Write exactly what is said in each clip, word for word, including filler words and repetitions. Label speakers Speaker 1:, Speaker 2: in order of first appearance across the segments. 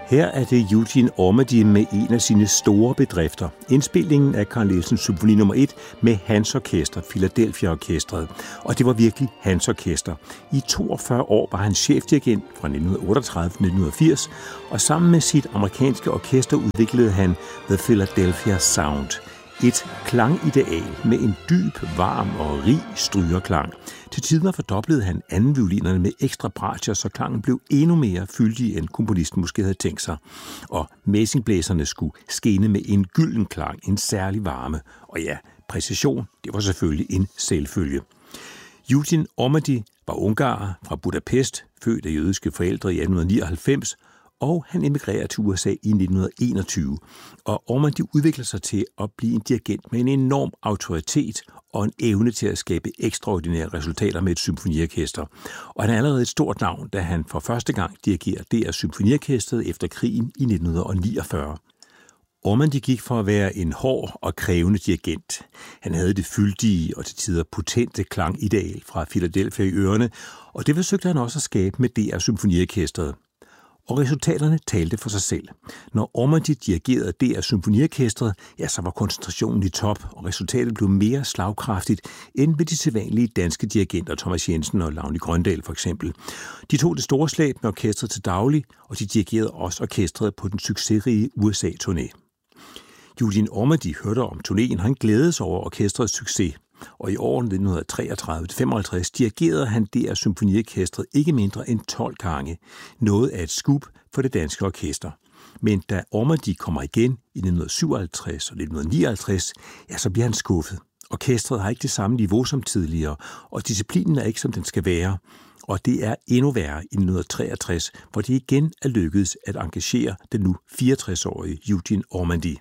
Speaker 1: Her er det Eugene Ormandy med en af sine store bedrifter. Indspillingen af Carl Nielsens symfoni nummer et med hans orkester, Philadelphia Orkestret. Og det var virkelig hans orkester. I toogfyrre år var han chefdirigent fra nitten otteogtredive til nitten firs, og sammen med sit amerikanske orkester udviklede han The Philadelphia Sound. Et klangideal med en dyb, varm og rig strygerklang. Til tider fordoblede han anden violinerne med ekstra bratcher, så klangen blev endnu mere fyldig, end komponisten måske havde tænkt sig. Og messingblæserne skulle skine med en gylden klang, en særlig varme. Og ja, præcision, det var selvfølgelig en selvfølge. Eugene Ormandy var ungarer fra Budapest, født af jødiske forældre i atten nioghalvfems, og han emigrerer til U S A i nitten enogtyve. Og Ormandy udvikler sig til at blive en dirigent med en enorm autoritet og en evne til at skabe ekstraordinære resultater med et symfoniorkester. Og han er allerede et stort navn, da han for første gang dirigerer D R Symfoniorkestret efter krigen i nitten niogfyrre. Ormandy gik for at være en hård og krævende dirigent. Han havde det fyldige og til tider potente klangideal fra Philadelphia i ørerne, og det forsøgte han også at skabe med D R Symfoniorkestret. Og resultaterne talte for sig selv. Når Ormandy dirigerede D R Symfoniorkestret, ja, så var koncentrationen i top, og resultatet blev mere slagkraftigt end ved de sædvanlige danske dirigenter, Thomas Jensen og Lavny Grøndal for eksempel. De tog det store slag med orkestret til daglig, og de dirigerede også orkestret på den succesrige U S A-turné. Eugene Ormandy hørte om turnéen, han glædede sig over orkestrets succes. Og i årene nitten treogtredive til femoghalvtreds dirigerede han D R Symfoniorkestret ikke mindre end tolv gange. Noget af et scoop for det danske orkester. Men da Ormandy kommer igen i nitten syvoghalvtreds og nitten nioghalvtreds, ja, så bliver han skuffet. Orkestret har ikke det samme niveau som tidligere, og disciplinen er ikke som den skal være. Og det er endnu værre i nitten treogtres, hvor det igen er lykkedes at engagere den nu fireogtres-årige Eugene Ormandy.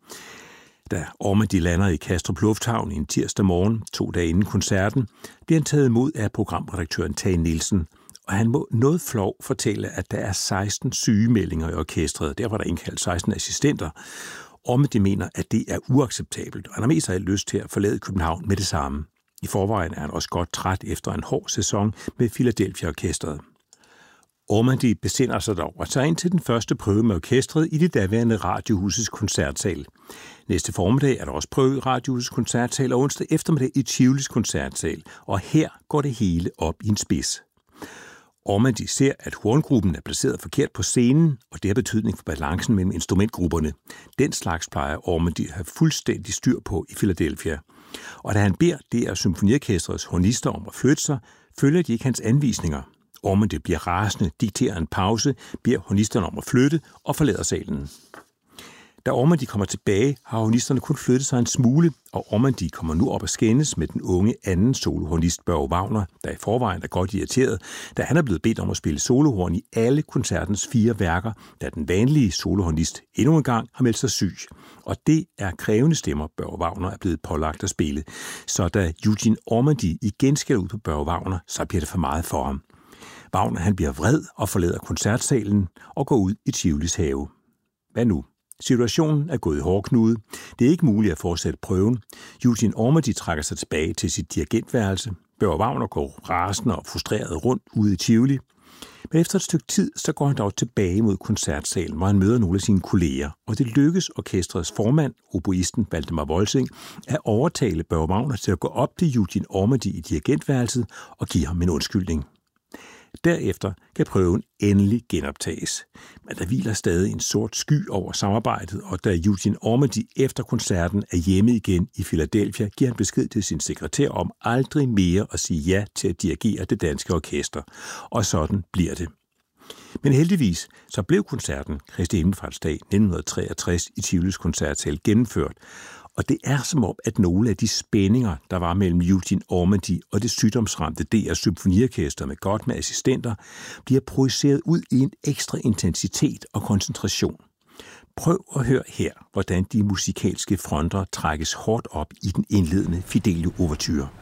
Speaker 1: Da Ormandy lander i Kastrup Lufthavn en tirsdag morgen, to dage inden koncerten, bliver han taget imod af programredaktøren Tage Nielsen, og han må noget flov fortælle, at der er seksten sygemeldinger i orkestret. Der var der indkaldt seksten assistenter. Ormandy mener, at det er uacceptabelt, og han har mest af alt lyst til at forlade København med det samme. I forvejen er han også godt træt efter en hård sæson med Philadelphia Orkestret. Ormandy besinder sig dog og tager ind til den første prøve med orkestret i det daværende Radiohusets koncertsal. Næste formiddag er der også prøve i Radiohusets koncertsal, og onsdag eftermiddag i Tivolis koncertsal, og her går det hele op i en spids. Ormandy ser, at horngruppen er placeret forkert på scenen, og det har betydning for balancen mellem instrumentgrupperne. Den slags plejer Ormandy at have fuldstændig styr på i Philadelphia. Og da han beder D R Symfoniorkestrets hornister om at flytte sig, følger de ikke hans anvisninger. Ormandy bliver rasende, dikterer en pause, beder hornisterne om at flytte og forlader salen. Da Ormandy kommer tilbage, har hornisterne kun flyttet sig en smule, og Ormandy kommer nu op at skændes med den unge anden solohornist Børge Wagner, der i forvejen er godt irriteret, da han er blevet bedt om at spille solohorn i alle koncertens fire værker, da den vanlige solohornist endnu en gang har meldt sig syg. Og det er krævende stemmer, Børge Wagner er blevet pålagt at spille. Så da Eugene Ormandy igen skal ud på Børge Wagner, så bliver det for meget for ham. Wagner han bliver vred og forlader koncertsalen og går ud i Tivolis have. Hvad nu? Situationen er gået i hårdknude. Det er ikke muligt at fortsætte prøven. Eugene Ormandy trækker sig tilbage til sit dirigentværelse. Børge Wagner går rasende og frustreret rundt ude i Tivoli. Men efter et stykke tid, så går han dog tilbage mod koncertsalen, hvor han møder nogle af sine kolleger. Og det lykkes orkestrets formand, oboisten Valdemar Wolsing, at overtale Børge Wagner til at gå op til Eugene Ormandy i dirigentværelset og give ham en undskyldning. Derefter kan prøven endelig genoptages. Men der hviler stadig en sort sky over samarbejdet, og da Eugene Ormandy efter koncerten er hjemme igen i Philadelphia, giver han besked til sin sekretær om aldrig mere at sige ja til at dirigere det danske orkester. Og sådan bliver det. Men heldigvis så blev koncerten Kristi Himmelfartsdag nitten treogtres i Tivolis koncertsal gennemført, og det er som om, at nogle af de spændinger, der var mellem Eugene Ormandy og det sygdomsramte D R Symfoniorkester med godt med assistenter, bliver projiceret ud i en ekstra intensitet og koncentration. Prøv at høre her, hvordan de musikalske fronter trækkes hårdt op i den indledende Fidelio-ouverture.